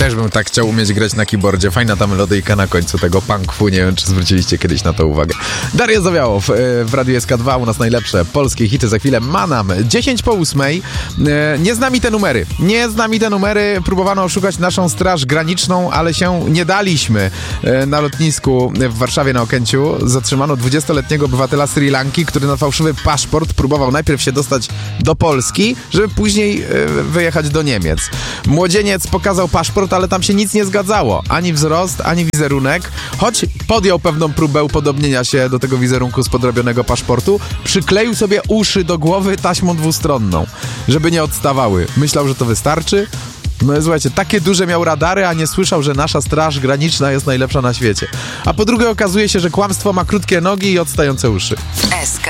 Też bym tak chciał umieć grać na keyboardzie. Fajna ta melodyjka na końcu tego punk fu. Nie wiem, czy zwróciliście kiedyś na to uwagę. Daria Zawiałow w Radiu SK2. U nas najlepsze polskie hity. Za chwilę Manam. 10:08. Nie znamy te numery. Nie znamy te numery. Próbowano oszukać naszą Straż Graniczną, ale się nie daliśmy. Na lotnisku w Warszawie na Okęciu zatrzymano 20-letniego obywatela Sri Lanki, który na fałszywy paszport próbował najpierw się dostać do Polski, żeby później wyjechać do Niemiec. Młodzieniec pokazał paszport, ale tam się nic nie zgadzało. Ani wzrost, ani wizerunek. Choć podjął pewną próbę upodobnienia się do tego wizerunku z podrobionego paszportu, przykleił sobie uszy do głowy taśmą dwustronną, żeby nie odstawały. Myślał, że to wystarczy. No słuchajcie, takie duże miał radary, a nie słyszał, że nasza Straż Graniczna jest najlepsza na świecie. A po drugie okazuje się, że kłamstwo ma krótkie nogi i odstające uszy. SK